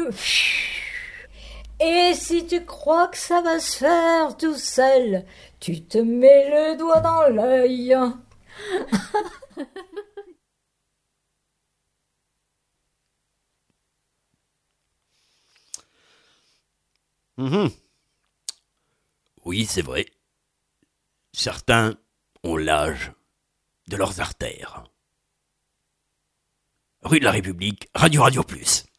Et si tu crois que ça va se faire tout seul, tu te mets le doigt dans l'œil. Oui, c'est vrai. Certains ont l'âge de leurs artères. Rue de la République, Radio Plus.